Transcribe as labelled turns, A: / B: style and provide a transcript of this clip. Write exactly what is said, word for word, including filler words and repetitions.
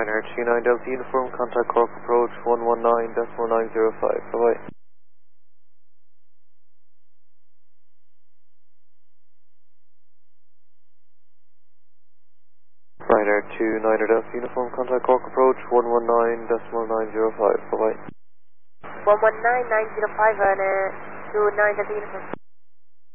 A: Ryanair two nine Delta Uniform, contact Cork approach one one nine decimal nine zero five. Bye bye. Ryanair two nine Delta Uniform, contact Cork approach one one nine decimal nine zero five. Bye bye.
B: one one nine nine zero five, Ryanair two nine Delta Uniform.